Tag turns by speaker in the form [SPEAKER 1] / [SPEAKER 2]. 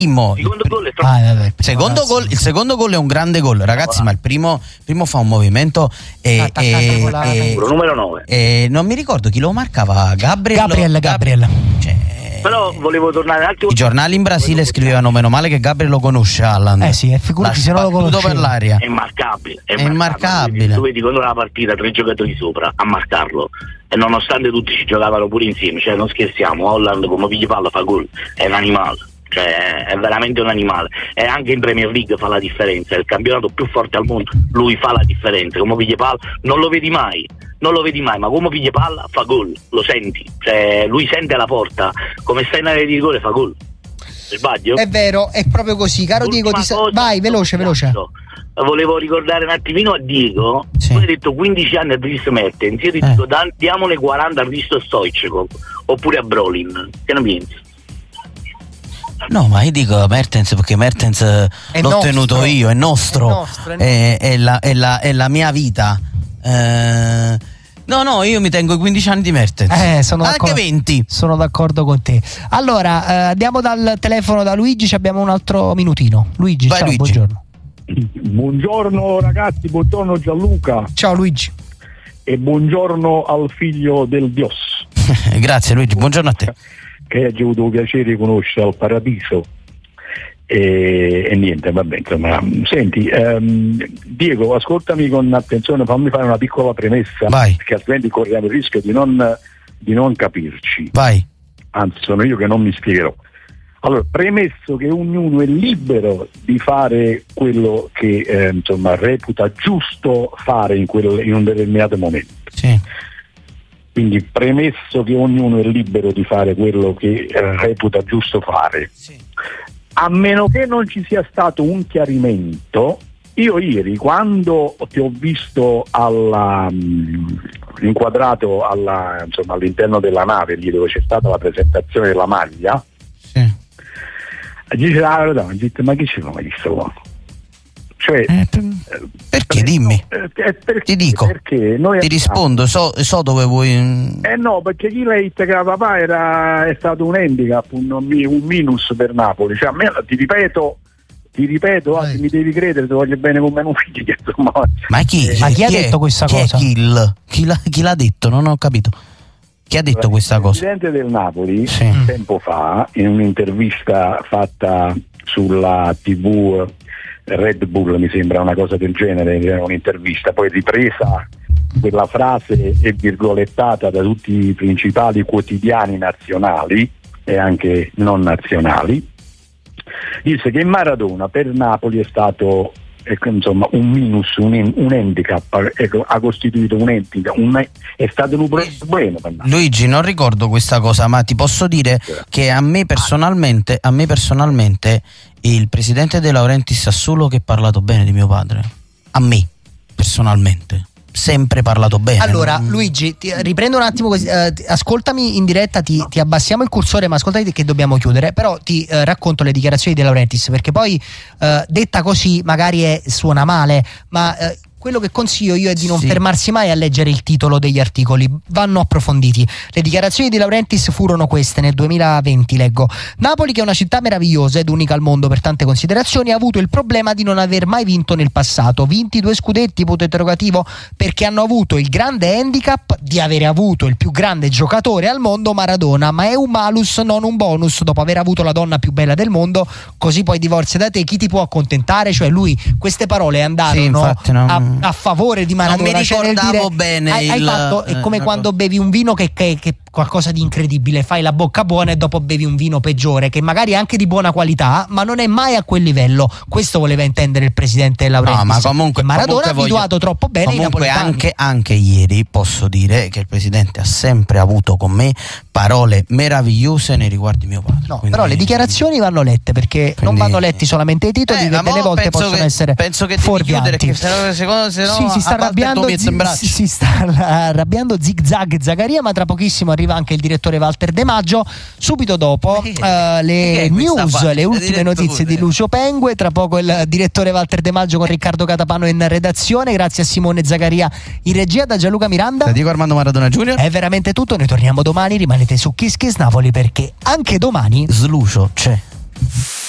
[SPEAKER 1] secondo gol è troppo.
[SPEAKER 2] Il secondo gol è un grande gol, ragazzi, ma il primo fa un movimento
[SPEAKER 1] numero 9.
[SPEAKER 2] Non mi ricordo chi lo marcava, Gabriel.
[SPEAKER 1] Però volevo tornare un attimo.
[SPEAKER 2] I giornali in Brasile scrivevano: meno male che Gabriel lo conosce Haaland.
[SPEAKER 3] Sì, figurati se non lo conosce.
[SPEAKER 2] Per l'aria.
[SPEAKER 1] È immarcabile. Tu vedi quando la partita 3 giocatori sopra a marcarlo, e nonostante tutti ci giocavano pure insieme, cioè non scherziamo, Haaland come piglia palla fa gol, è un animale. Cioè è veramente un animale, e anche in Premier League fa la differenza, è il campionato più forte al mondo, lui fa la differenza, come piglia palla non lo vedi mai, ma come piglia palla fa gol, lo senti, cioè lui sente la porta, come sta in area di rigore fa gol. Sbaglio?
[SPEAKER 3] È vero, è proprio così, caro Diego, vai veloce.
[SPEAKER 1] Volevo ricordare un attimino a Diego,
[SPEAKER 2] sì.
[SPEAKER 1] Tu hai detto 15 anni a Dries Mertens, io ti dico diamone 40 a Risto Stoichkov oppure a Brolin, che ne pensi?
[SPEAKER 2] No, ma io dico Mertens perché Mertens l'ho tenuto io, è nostro. È la mia vita. No, io mi tengo i 15 anni di Mertens.
[SPEAKER 3] Sono
[SPEAKER 2] anche 20.
[SPEAKER 3] Sono d'accordo con te. Allora, andiamo dal telefono da Luigi, abbiamo un altro minutino. Luigi,
[SPEAKER 2] vai,
[SPEAKER 3] ciao,
[SPEAKER 2] Luigi.
[SPEAKER 3] buongiorno.
[SPEAKER 4] Buongiorno ragazzi, buongiorno Gianluca.
[SPEAKER 3] Ciao Luigi.
[SPEAKER 4] E buongiorno al figlio del Dios.
[SPEAKER 2] Grazie Luigi, buongiorno a te.
[SPEAKER 4] Che ho avuto piacere di conoscere al Paradiso e niente, vabbè, insomma. Senti, Diego, ascoltami con attenzione, fammi fare una piccola premessa.
[SPEAKER 2] Vai.
[SPEAKER 4] Perché altrimenti corriamo il rischio di non capirci.
[SPEAKER 2] Vai.
[SPEAKER 4] Anzi, sono io che non mi spiegherò. Allora, premesso che ognuno è libero di fare quello che reputa giusto fare in un determinato momento.
[SPEAKER 2] Sì.
[SPEAKER 4] Quindi premesso che ognuno è libero di fare quello che reputa giusto fare, sì. A meno che non ci sia stato un chiarimento, io ieri quando ti ho visto inquadrato all'interno della nave, lì dove c'è stata la presentazione della maglia,
[SPEAKER 2] sì.
[SPEAKER 4] Ma che ci fa questo qua? Cioè,
[SPEAKER 2] perché dimmi? Ti dico,
[SPEAKER 4] perché noi
[SPEAKER 2] ti rispondo, so dove vuoi.
[SPEAKER 4] No, perché chi lei che papà è stato un handicap, un minus per Napoli. Cioè, a me ti ripeto, se mi devi credere, ti voglio bene come un figlio. Insomma.
[SPEAKER 2] Ma chi
[SPEAKER 3] ha detto questa cosa?
[SPEAKER 2] Chi l'ha detto? Non ho capito. Chi ha detto questa cosa?
[SPEAKER 4] Il presidente del Napoli,
[SPEAKER 2] sì.
[SPEAKER 4] Tempo fa, in un'intervista fatta sulla TV Red Bull, mi sembra una cosa del genere, un'intervista poi ripresa quella frase e virgolettata da tutti i principali quotidiani nazionali e anche non nazionali, disse che Maradona per Napoli è stato un minus, un handicap, ha costituito un handicap, è stato un problema per Napoli.
[SPEAKER 2] Luigi, non ricordo questa cosa, ma ti posso dire che a me personalmente il presidente De Laurentiis ha solo che parlato bene di mio padre. A me personalmente sempre parlato bene.
[SPEAKER 3] Allora Luigi, riprendo un attimo, ascoltami in diretta, ti abbassiamo il cursore, ma ascoltati che dobbiamo chiudere, però ti racconto le dichiarazioni di De Laurentiis, perché poi detta così magari suona male, ma quello che consiglio io è di non fermarsi mai a leggere il titolo degli articoli, vanno approfonditi. Le dichiarazioni di De Laurentiis furono queste nel 2020, leggo: Napoli, che è una città meravigliosa ed unica al mondo per tante considerazioni, ha avuto il problema di non aver mai vinto nel passato. Vinti 2 scudetti, punto interrogativo, perché hanno avuto il grande handicap di avere avuto il più grande giocatore al mondo, Maradona, ma è un malus, non un bonus. Dopo aver avuto la donna più bella del mondo, così poi divorzia da te, chi ti può accontentare? Cioè lui, queste parole andarono a favore di Maradona.
[SPEAKER 2] Non mi ricordavo bene
[SPEAKER 3] hai fatto, è come quando bevi un vino che qualcosa di incredibile, fai la bocca buona e dopo bevi un vino peggiore, che magari è anche di buona qualità ma non è mai a quel livello. Questo voleva intendere il presidente Laurentiis.
[SPEAKER 2] No, ma comunque
[SPEAKER 3] Maradona ha abituato troppo bene i napoletani.
[SPEAKER 2] Anche ieri posso dire che il presidente ha sempre avuto con me parole meravigliose nei riguardi mio padre.
[SPEAKER 3] No, però le dichiarazioni vanno lette, perché non vanno letti solamente i titoli, che delle volte possono essere fuorvianti.
[SPEAKER 2] Se no,
[SPEAKER 3] si sta arrabbiando Zig Zag Zagaria, ma tra pochissimo arriva anche il direttore Walter De Maggio. Subito dopo le news, le ultime notizie di Lucio Pengue, tra poco il direttore Walter De Maggio con Riccardo Catapano in redazione. Grazie a Simone Zagaria in regia, da Gianluca Miranda,
[SPEAKER 2] da Diego Armando Maradona Junior.
[SPEAKER 3] È veramente tutto, noi torniamo domani, rimanete su Kiss Kiss Napoli perché anche domani
[SPEAKER 2] Slucio c'è.